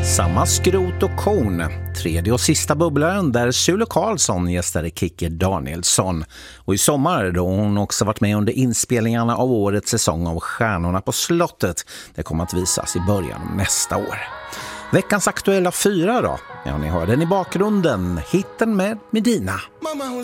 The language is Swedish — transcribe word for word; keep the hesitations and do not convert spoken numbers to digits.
Samma skrot och korn. Tredje och sista bubblaren där Sule Karlsson gästade Kikki Danielsson. Och i sommar då hon också varit med under inspelningarna av årets säsong av Stjärnorna på slottet. Det kommer att visas i början av nästa år. Veckans aktuella fyra då? Ja, ni hör den i bakgrunden. Hitten med Medina.